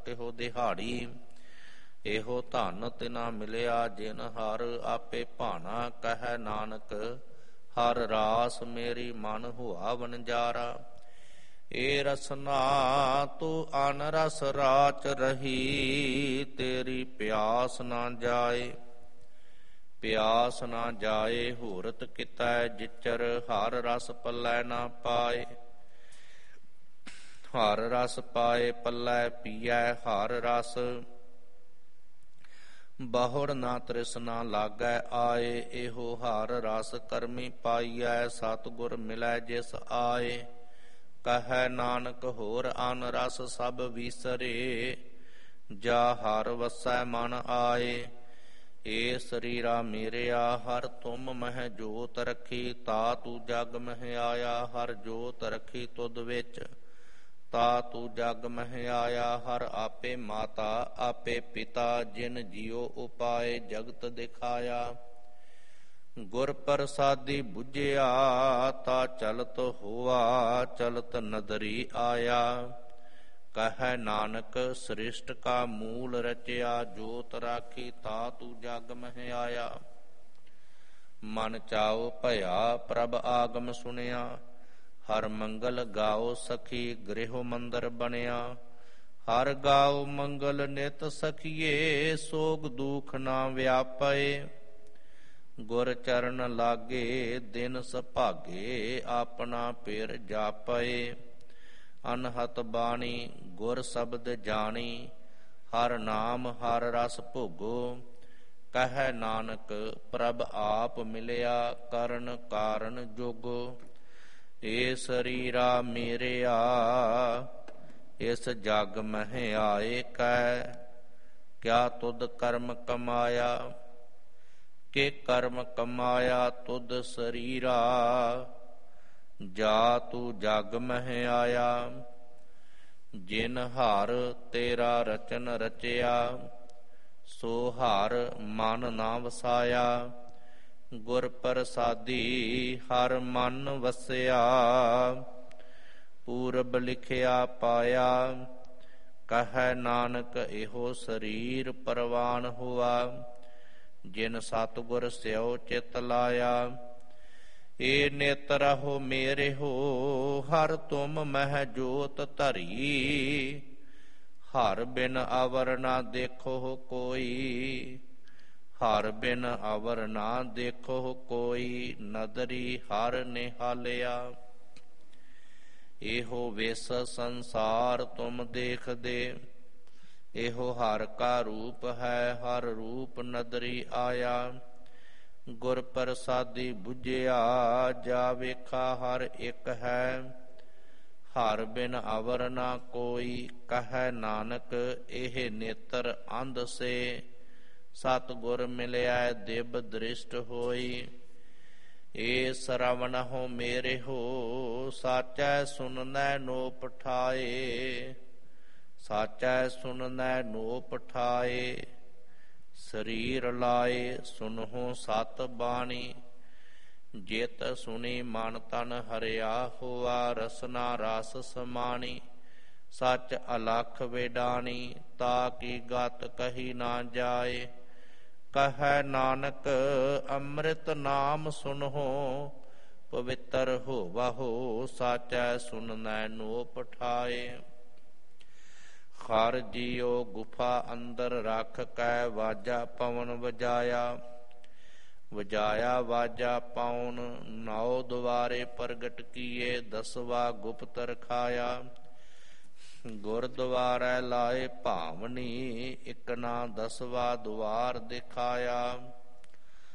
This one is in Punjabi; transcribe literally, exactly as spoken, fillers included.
ਇਹੋ ਦਿਹਾੜੀ। ਇਹੋ ਧਨ ਤਿਨਾ ਮਿਲਿਆ ਜਿਨ ਹਰ ਆਪੇ ਭਾਣਾ। ਕਹਿ ਨਾਨਕ ਹਰ ਰਾਸ ਮੇਰੀ ਮਨ ਹੁਆ ਵਣਜਾਰਾ। ਏ ਰਸਨਾ ਤੂੰ ਅਨ ਰਸ ਰਾਚ ਰਹੀ। ਤੇਰੀ ਪਿਆਸ ਨਾ ਜਾਏ ਪਿਆਸ ਨਾ ਜਾਏ। ਹੂਰਤ ਕਿਤੈ ਜਿਚਰ ਹਰ ਰਸ ਪੱਲੇ ਨਾ ਪਾਏ। ਹਰ ਰਸ ਪਾਏ ਪੱਲੇ ਪੀਐ ਹਰ ਰਸ। ਬਹੁੜ ਨਾ ਤ੍ਰਿਸ਼ਨਾ ਲਾਗੈ ਆਏ। ਇਹੋ ਹਰ ਰਸ ਕਰਮੀ ਪਾਈਐ। ਸਤਿਗੁਰ ਮਿਲੈ ਜਿਸ ਆਏ। ਕਹਿ ਨਾਨਕ ਹੋਰ ਅਨ ਰਸ ਸਭ ਵੀਸਰੇ। ਜਾ ਹਰ ਵਸੈ ਮਨ ਆਏ। ਏ ਸਰੀਰਾ ਮੇਰਿਆ ਹਰ ਤੁਮ ਮਹਿ ਜੋਤ ਰੱਖੀ। ਤਾ ਤੂੰ ਜਗ ਮਹਿ ਆਇਆ ਹਰ ਜੋਤ ਰੱਖੀ ਤੁਧ ਵਿੱਚ। ਤਾ ਤੂੰ ਜਗ ਮਹਿ ਆਇਆ ਹਰ ਆਪੇ ਮਾਤਾ ਆਪੇ ਪਿਤਾ। ਜਿਨ ਜਿਉ ਉਪਾਏ ਜਗਤ ਦਿਖਾਇਆ। ਗੁਰ ਪ੍ਰਸਾਦੀ ਬੁਝਿਆ ਤਾ ਚਲਤ ਹੋਆ। ਚਲਤ ਨਦਰੀ ਆਇਆ। ਕਹਿ ਨਾਨਕ ਸ੍ਰਿਸ਼ਟ ਕਾ ਮੂਲ ਰਚਿਆ। ਜੋਤ ਰਾਖੀ ਤਾ ਤੂੰ ਜਗ ਮਹਿ ਆਇਆ। ਮਨ ਚਾਉ ਭਇਆ ਪ੍ਰਭ ਆਗਮ ਸੁਣਿਆ। ਹਰ ਮੰਗਲ ਗਾਓ ਸਖੀ ਗ੍ਰਿਹ ਮੰਦਰ ਬਣਿਆ। ਹਰ ਗਾਓ ਮੰਗਲ ਨਿਤ ਸਖੀਏ। ਸੋਗ ਦੁਖ ਨਾ ਵਿਆਪੈ। ਗੁਰ ਚਰਨ ਲਾਗੇ ਦਿਨ ਸੁਭਾਗੇ। ਆਪਣਾ ਪਿਰ ਜਾਪੈ। ਅਨਹਤ ਬਾਣੀ ਗੁਰ ਸ਼ਬਦ ਜਾਣੀ। ਹਰ ਨਾਮ ਹਰ ਰਸ ਭੋਗੋ। ਕਹਿ ਨਾਨਕ ਪ੍ਰਭ ਆਪ ਮਿਲਿਆ ਕਰਨ ਕਾਰਨ ਜੋਗੋ। ਏ ਸਰੀਰਾ ਮੇਰਿਆ ਇਸ ਜਗ ਮਹਿ ਆਏ ਕੈ। ਕਿਆ ਤੁਧ ਕਰਮ ਕਮਾਇਆ ਕਿ ਕਰਮ ਕਮਾਇਆ ਤੁਧ ਸਰੀਰਾ। ਜਾ ਤੂੰ ਜਗ ਮਹਿ ਆਇਆ। ਜਿਨ ਹਰ ਤੇਰਾ ਰਚਨ ਰਚਿਆ। ਸੋ ਹਰ ਮਨ ਨਾ ਵਸਾਇਆ। ਗੁਰ ਪ੍ਰਸਾਦੀ ਹਰ ਮਨ ਵਸਿਆ। ਪੂਰਬ ਲਿਖਿਆ ਪਾਇਆ। ਕਹਿ ਨਾਨਕ ਇਹੋ ਸਰੀਰ ਪਰਵਾਨ ਹੁਆ। ਜਿਨ ਸਤਿਗੁਰ ਸਿਉ ਚਿਤ ਲਾਇਆ। ਏ ਨਿਤ ਰਹੋ ਮੇਰੇ ਹੋ ਹਰ ਤੁਮ ਮਹਿ ਜੋਤ ਧਰੀ। ਹਰ ਬਿਨ ਅਵਰ ਨਾ ਦੇਖੋ ਕੋਈ। ਹਰ ਬਿਨ ਅਵਰ ਨਾ ਦੇਖੋ ਕੋਈ। ਨਦਰੀ ਹਰ ਨਿਹਾਲਿਆ। ਇਹੋ ਵਿਸ ਸੰਸਾਰ ਤੁਮ ਦੇਖਦੇ। ਇਹੋ ਹਰ ਕਾ ਰੂਪ ਹੈ ਹਰ ਰੂਪ ਨਦਰੀ ਆਇਆ। ਗੁਰ ਪ੍ਰਸਾਦੀ ਬੁਝਿਆ ਜਾ ਵੇਖਾ ਹਰ ਇੱਕ ਹੈ। ਹਰ ਬਿਨ ਅਵਰ ਨਾ ਕੋਈ। ਕਹਿ ਨਾਨਕ ਇਹ ਨੇਤਰ ਅੰਧ ਸੇ। ਸਤਿਗੁਰ ਮਿਲਿਆ ਦਿਵ ਦ੍ਰਿਸ਼ਟ ਹੋਈ। ਏ ਸਰਵਣਹੁ ਮੇਰੇ ਹੋ ਸਾਚੈ ਸੁਨਨੈ ਨੋ ਪਠਾਏ। ਸਾਚੈ ਸੁਨਨੈ ਨੋ ਪਠਾਏ। ਸਰੀਰ ਲਾਏ ਸੁਨਹੁ ਸਤ ਬਾਣੀ। ਜਿਤ ਸੁਣੀ ਮਨ ਤਨ ਹਰਿਆ ਹੋਆ। ਰਸਨਾ ਰਸ ਸਮਾਣੀ। ਸਚ ਅਲਖ ਵੇਡਾਣੀ। ਤਾ ਕੀ ਗਤ ਕਹੀ ਨਾ ਜਾਏ। ਕਹਿ ਨਾਨਕ ਅੰਮ੍ਰਿਤ ਨਾਮ ਸੁਨਹੁ ਪਵਿੱਤਰ ਹੋਵਹੁ। ਸਾਚੈ ਸੁਨਨੈ ਨੋ ਪਠਾਏ। ਹਰ ਜੀਉ ਗੁਫਾ ਅੰਦਰ ਰੱਖ ਕੈ ਵਾਜਾ ਪਵਨ ਵਜਾਇਆ। ਵਜਾਇਆ ਵਾਜਾ ਪਉਨ ਨੌ ਦੁਆਰੇ ਪ੍ਰਗਟ ਕੀਏ। ਦਸਵਾ ਗੁਪਤ ਰਖਾਇਆ। ਗੁਰਦੁਆਰੈ ਲਾਏ ਭਾਵਨੀ। ਇਕ ਨਾ ਦਸਵਾ ਦੁਆਰ ਦਿਖਾਇਆ।